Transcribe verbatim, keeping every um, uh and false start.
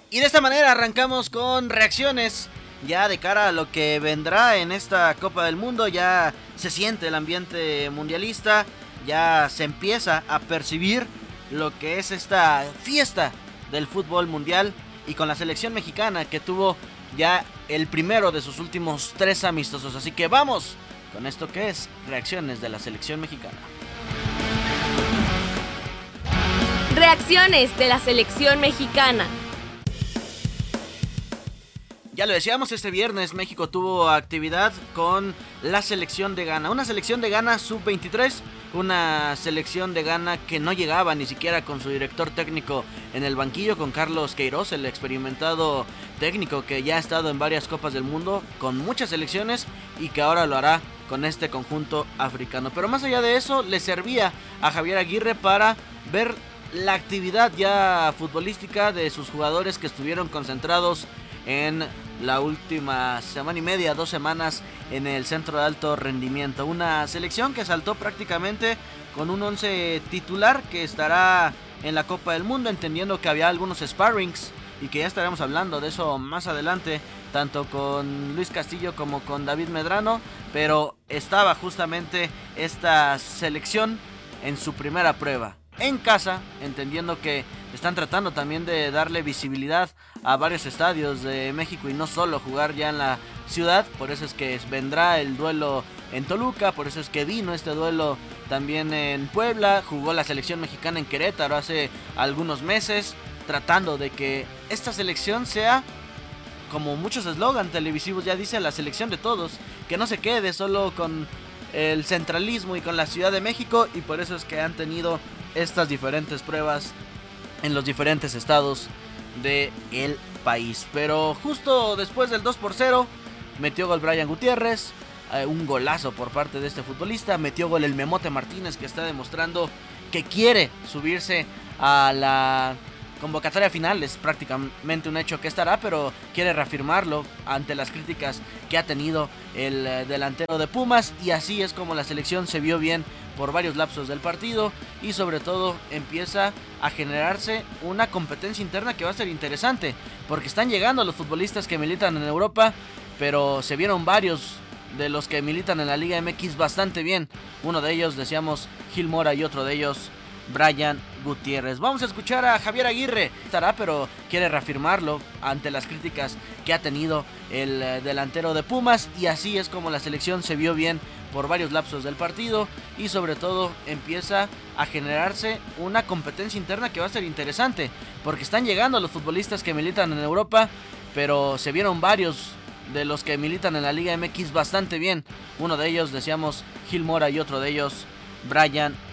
Y de esta manera arrancamos con reacciones ya de cara a lo que vendrá en esta Copa del Mundo. Ya se siente el ambiente mundialista, ya se empieza a percibir lo que es esta fiesta del fútbol mundial, y con la selección mexicana que tuvo ya el primero de sus últimos tres amistosos. Así que vamos con esto que es reacciones de la selección mexicana. Reacciones de la selección mexicana. Ya lo decíamos, este viernes México tuvo actividad con la selección de Ghana. Una selección de Ghana sub veintitrés, una selección de Ghana que no llegaba ni siquiera con su director técnico en el banquillo, con Carlos Queiroz, el experimentado técnico que ya ha estado en varias Copas del Mundo, con muchas selecciones, y que ahora lo hará con este conjunto africano. Pero más allá de eso, le servía a Javier Aguirre para ver la actividad ya futbolística de sus jugadores que estuvieron concentrados en la última semana y media, dos semanas en el centro de alto rendimiento. Una selección que saltó prácticamente con un once titular que estará en la Copa del Mundo, entendiendo que había algunos sparrings y que ya estaremos hablando de eso más adelante, tanto con Luis Castillo como con David Medrano. Pero estaba justamente esta selección en su primera prueba en casa, entendiendo que están tratando también de darle visibilidad a varios estadios de México y no solo jugar ya en la ciudad. Por eso es que vendrá el duelo en Toluca, por eso es que vino este duelo también en Puebla. Jugó la selección mexicana en Querétaro hace algunos meses, tratando de que esta selección sea, como muchos eslogan televisivos ya dice, la selección de todos, que no se quede solo con el centralismo y con la Ciudad de México. Y por eso es que han tenido estas diferentes pruebas en los diferentes estados del país. Pero justo después del dos por cero metió gol Brian Gutiérrez, eh, un golazo por parte de este futbolista. Metió gol el Memote Martínez, que está demostrando que quiere subirse a la convocatoria final. Es prácticamente un hecho que estará, pero quiere reafirmarlo ante las críticas que ha tenido el eh, delantero de Pumas. Y así es como la selección se vio bien por varios lapsos del partido, y sobre todo empieza a generarse una competencia interna que va a ser interesante, porque están llegando los futbolistas que militan en Europa, pero se vieron varios de los que militan en la Liga M X bastante bien. Uno de ellos, decíamos, Gil Mora, y otro de ellos, Brian Gutiérrez. Vamos a escuchar a Javier Aguirre. Estará, pero quiere reafirmarlo ante las críticas que ha tenido el eh, delantero de Pumas. Y así es como la selección se vio bien por varios lapsos del partido, y sobre todo empieza a generarse una competencia interna que va a ser interesante, porque están llegando los futbolistas que militan en Europa, pero se vieron varios de los que militan en la Liga M X bastante bien. Uno de ellos, decíamos, Gil Mora, y otro de ellos, Brian